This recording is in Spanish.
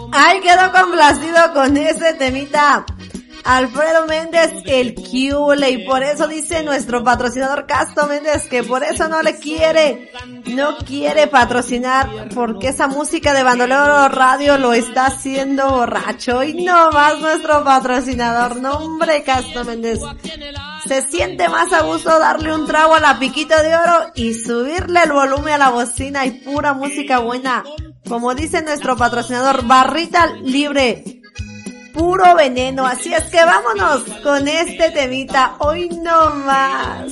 Ay, quedó complacido con ese temita Alfredo Méndez, el Cule, y por eso dice nuestro patrocinador Casto Méndez que por eso no quiere patrocinar, porque esa música de Bandolero Radio lo está haciendo borracho. Y no más nuestro patrocinador, no hombre, Casto Méndez. Se siente más a gusto darle un trago a la Piquito de Oro y subirle el volumen a la bocina y pura música buena. Como dice nuestro patrocinador, barrita libre, puro veneno. Así es que vámonos con este temita. Hoy no más.